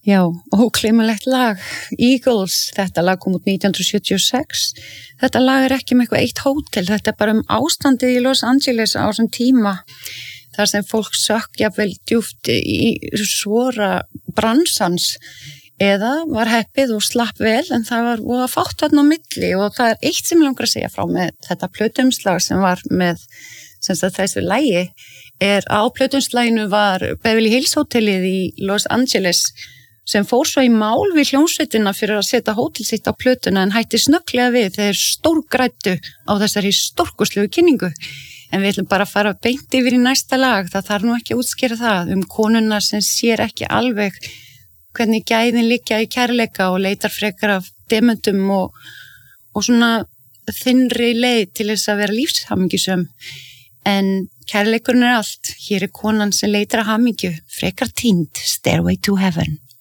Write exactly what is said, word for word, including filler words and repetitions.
Já, ógleymanlegt lag, Eagles, þetta lag kom út nítján hundruð sjötíu og sex. Þetta lag er ekki með eitthvað eitt hótel, þetta er bara um ástandið í Los Angeles á þessum tíma, þar sem fólk sökk jafnvel djúpt í svora bransans eða var heppið og slapp vel, en það var og að fátt þarna á milli og það er eitt sem ég langar að segja frá með þetta plötuumslag sem var með sem sagt, þessu lagi, er á plötuumslaginu var Beverly Hills hótelið í Los Angeles sem fór svo í mál við hljómsveitina fyrir að setja hótel sitt á plötuna en hætti snögglega við þeir stórgræddu á þessari stórkostlegu kynningu. En við ætlum bara að fara beint yfir í næsta lag, það þarf nú ekki að útskýra það um konuna sem sér ekki alveg hvernig gæðin liggja í kærleika og leitar frekar af demöntum og, og svona þynnri leið til þess að vera lífshamingjusöm. En kærleikurinn er allt, hér er konan sem leitar að hamingju, frekar týnd, Stairway to Heaven.